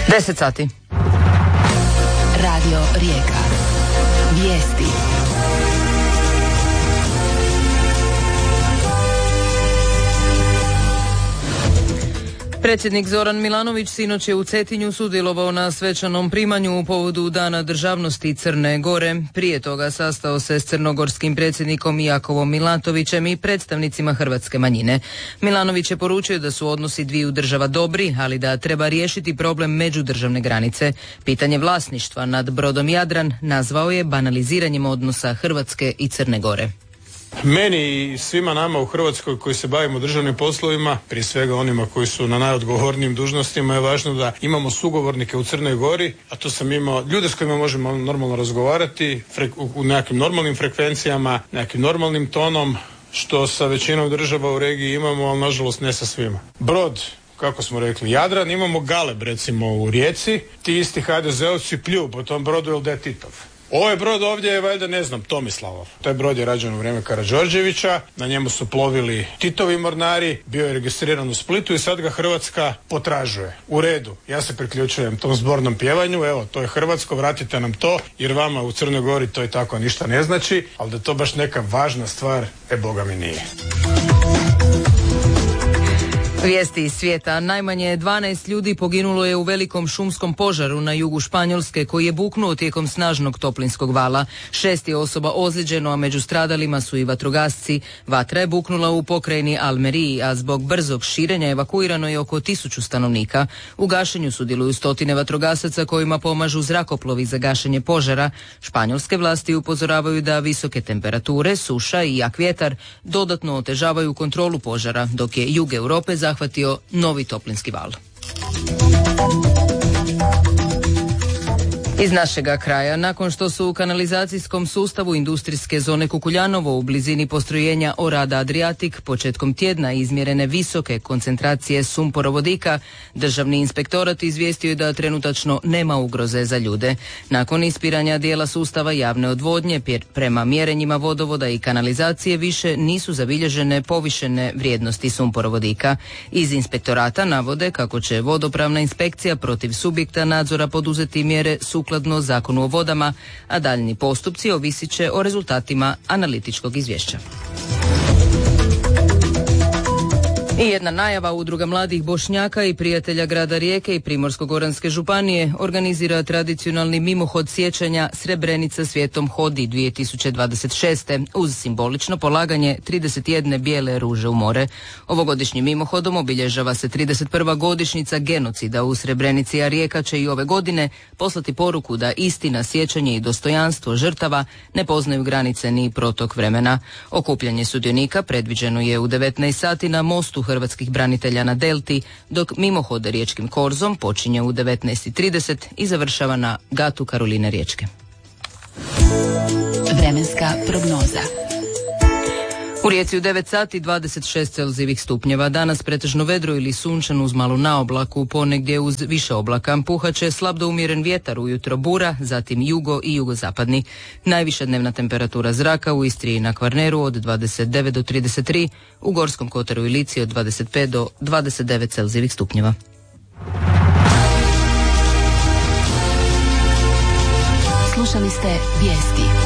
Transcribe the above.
10 sati. Radio Rijeka. Vijesti. Predsjednik Zoran Milanović sinoć je u Cetinju sudjelovao na svečanom primanju u povodu Dana državnosti Crne Gore. Prije toga sastao se s crnogorskim predsjednikom Jakovom Milatovićem i predstavnicima hrvatske manjine. Milanović je poručio da su odnosi dviju država dobri, ali da treba riješiti problem međudržavne granice. Pitanje vlasništva nad brodom Jadran nazvao je banaliziranjem odnosa Hrvatske i Crne Gore. Meni i svima nama u Hrvatskoj koji se bavimo državnim poslovima, prije svega onima koji su na najodgovornijim dužnostima, je važno da imamo sugovornike u Crnoj Gori, a to sam imao ljude s kojima možemo normalno razgovarati u nekakvim normalnim frekvencijama, nekakvim normalnim tonom, što sa većinom država u regiji imamo, ali nažalost ne sa svima. Brod, kako smo rekli, Jadran, imamo Galeb recimo u Rijeci, ti isti HDZ-ovci pljuju po tom brodu jer da je Titov. Ovaj brod ovdje je valjda, ne znam, Tomislavov. Taj brod je rađen u vrijeme Karađorđevića, na njemu su plovili Titovi mornari, bio je registriran u Splitu i sad ga Hrvatska potražuje. U redu, ja se priključujem tom zbornom pjevanju, evo, to je hrvatsko, vratite nam to, jer vama u Crnoj Gori to i tako ništa ne znači, ali da je to baš neka važna stvar, boga mi nije. Vijesti iz svijeta. Najmanje 12 ljudi poginulo je u velikom šumskom požaru na jugu Španjolske koji je buknuo tijekom snažnog toplinskog vala. 6 je osoba ozlijeđeno, a među stradalima su i vatrogasci. Vatra je buknula u pokrajini Almeriji, a zbog brzog širenja evakuirano je oko 1000 stanovnika. U gašenju sudjeluju stotine vatrogasaca kojima pomažu zrakoplovi za gašenje požara. Španjolske vlasti upozoravaju da visoke temperature, suša i jak vjetar dodatno otežavaju kontrolu požara, dok je jug Europe zahvatio novi toplinski val. Iz našega kraja, nakon što su u kanalizacijskom sustavu industrijske zone Kukuljanovo u blizini postrojenja Orada Adriatic početkom tjedna izmjerene visoke koncentracije sumporovodika, Državni inspektorat izvijestio je da trenutačno nema ugroze za ljude. Nakon ispiranja dijela sustava javne odvodnje, prema mjerenjima vodovoda i kanalizacije više nisu zabilježene povišene vrijednosti sumporovodika. Iz inspektorata navode kako će vodopravna inspekcija protiv subjekta nadzora poduzeti mjere sukladno Zakonu o vodama, a daljni postupci ovisit će o rezultatima analitičkog izvješća. I jedna najava: Udruga mladih Bošnjaka i prijatelja grada Rijeke i Primorsko-goranske županije organizira tradicionalni mimohod sjećanja Srebrenica svijetom hodi 2026. uz simbolično polaganje 31 bijele ruže u more. Ovogodišnjim mimohodom obilježava se 31. godišnjica genocida u Srebrenici, a Rijeka će i ove godine poslati poruku da istina, sjećanje i dostojanstvo žrtava ne poznaju granice ni protok vremena. Okupljanje sudionika predviđeno je u 19 sati na mostu hrvatskih branitelja na Delti, dok mimohod riječkim korzom počinje u 19:30 i završava na gatu Karoline Riječke. Vremenska prognoza. U Rijeci u 9 sati 26 celzijevih stupnjeva. Danas pretežno vedro ili sunčano uz malu naoblaku, ponegdje uz više oblaka. Puhaće slab do umjeren vjetar, ujutro bura, zatim jugo i jugozapadni. Najviša dnevna temperatura zraka u Istri i na Kvarneru od 29 do 33, u Gorskom kotaru i Lici od 25 do 29 celzijevih stupnjeva. Slušali ste vijesti.